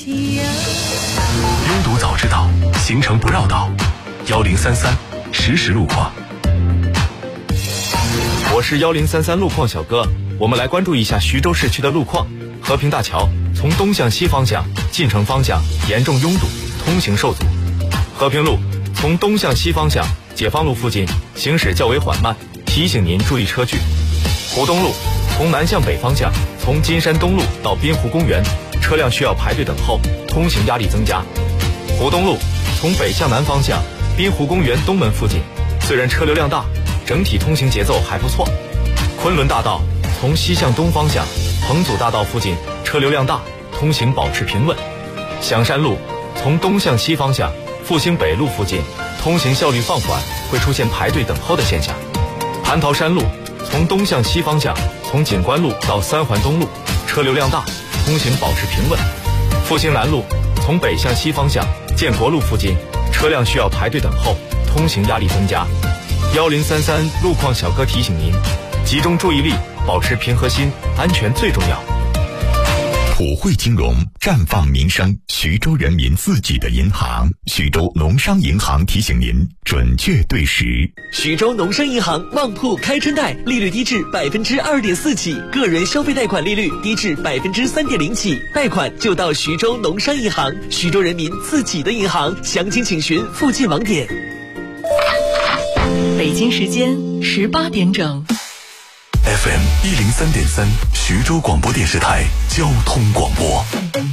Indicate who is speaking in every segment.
Speaker 1: 拥堵早知道，行程不绕道。1033实时路况。
Speaker 2: 我是1033路况小哥，我们来关注一下徐州市区的路况。和平大桥从东向西方向进城方向严重拥堵，通行受阻。和平路从东向西方向解放路附近行驶较为缓慢，提醒您注意车距。湖东路从南向北方向从金山东路到滨湖公园，车辆需要排队等候，通行压力增加。湖东路从北向南方向滨湖公园东门附近，虽然车流量大，整体通行节奏还不错。昆仑大道从西向东方向彭祖大道附近车流量大，通行保持平稳。响山路从东向西方向复兴北路附近，通行效率放缓，会出现排队等候的现象。蟠桃山路从东向西方向从景观路到三环东路，车流量大，通行保持平稳。复兴南路从北向西方向建国路附近，车辆需要排队等候，通行压力增加。1033路况小哥提醒您，集中注意力，保持平和心，安全最重要。
Speaker 3: 普惠金融绽放民生，徐州人民自己的银行。徐州农商银行提醒您准确对时。
Speaker 4: 徐州农商银行旺铺开春贷，利率低至2.4%起，个人消费贷款利率低至3.0%起，贷款就到徐州农商银行，徐州人民自己的银行。详情请询附近网点。
Speaker 5: 北京时间18点整。
Speaker 1: FM 103.3徐州广播电视台交通广播。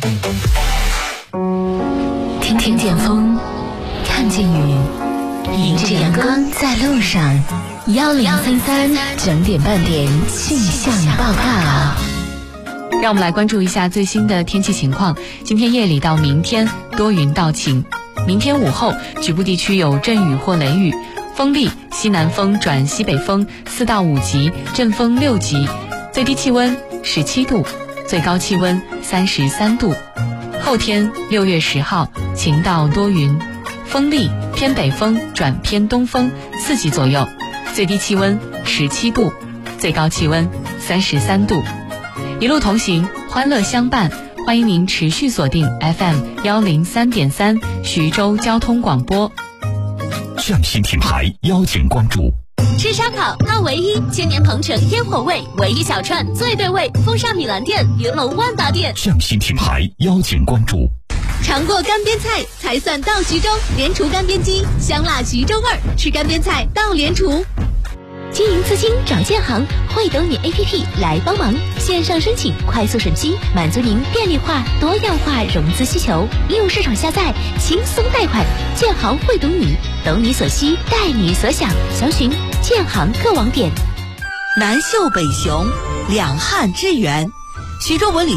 Speaker 6: 听见风，看见雨，迎着阳光在路上。1033整点半点气象报告。
Speaker 5: 让我们来关注一下最新的天气情况。今天夜里到明天多云到晴，明天午后局部地区有阵雨或雷雨，风力西南风转西北风4到5级，阵风6级，最低气温17度，最高气温33度。后天6月10号晴到多云，风力偏北风转偏东风4级左右，最低气温17度，最高气温33度。一路同行，欢乐相伴，欢迎您持续锁定 FM 103.3徐州交通广播。
Speaker 3: 匠心品牌邀请关注。
Speaker 7: 吃烧烤到唯一，千年鹏城烟火味，唯一小串最对味，风尚米兰店，云龙万达店。
Speaker 3: 匠心品牌邀请关注。
Speaker 7: 尝过干煸菜才算到徐州，联厨干煸鸡，香辣徐州味，吃干煸菜到联厨。经营资金找建行，会懂你 APP 来帮忙，线上申请，快速审批，满足您便利化、多样化融资需求。应用市场下载，轻松贷款。建行会懂你，懂你所需，带你所想。详询建行各网点。
Speaker 8: 南秀北雄，两汉之源。徐州文旅